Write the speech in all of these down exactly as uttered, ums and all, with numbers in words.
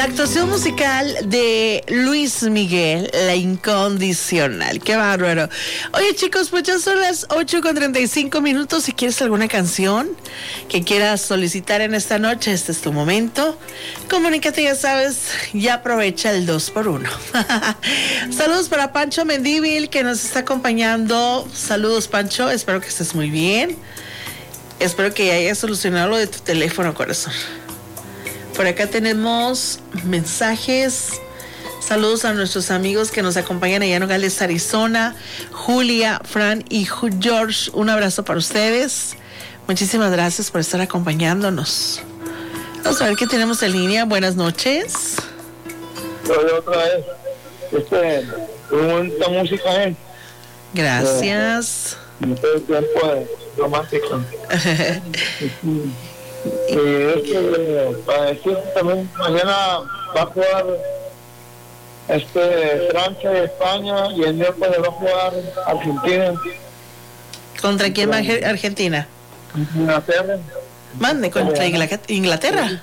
La actuación musical de Luis Miguel, La Incondicional. Qué bárbaro. Oye, chicos, pues ya son las ocho con treinta y cinco minutos. Si quieres alguna canción que quieras solicitar en esta noche, este es tu momento. Comunícate, ya sabes, ya aprovecha el dos por uno. Saludos para Pancho Mendívil, que nos está acompañando. Saludos, Pancho. Espero que estés muy bien. Espero que hayas solucionado lo de tu teléfono, corazón. Por acá tenemos mensajes. Saludos a nuestros amigos que nos acompañan allá en Nogales, Arizona. Julia, Fran y George, un abrazo para ustedes. Muchísimas gracias por estar acompañándonos. Vamos a ver qué tenemos en línea. Buenas noches. Hola, otra vez. Este, bonita música, ¿eh? Gracias. No todo el tiempo de romántico. Y este, para decir también, mañana va a jugar este, Francia y España, y el miércoles va a jugar Argentina. ¿Contra quién va Argentina? Inglaterra. Mande, contra Inglaterra.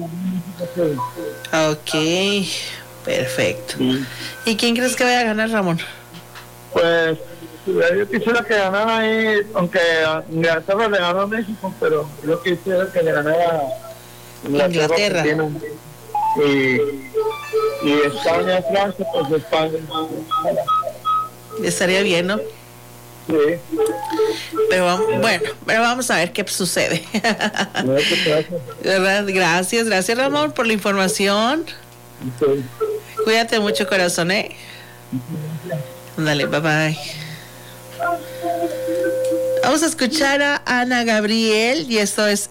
Ok, perfecto. ¿Y quién crees que vaya a ganar, Ramón? Pues yo quisiera que ganara ahí, aunque Inglaterra le ganó a México, pero yo quisiera que le ganara Inglaterra. Y, y España, Francia, pues España. Estaría bien, ¿no? Sí. Pero bueno, pero vamos a ver qué sucede. Gracias, gracias, Ramón, por la información. Sí. Cuídate mucho, corazón, ¿eh? Dale, bye bye. Vamos a escuchar a Ana Gabriel y esto es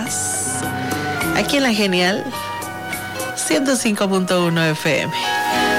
Evidencias, aquí en La Genial ciento cinco punto uno F M.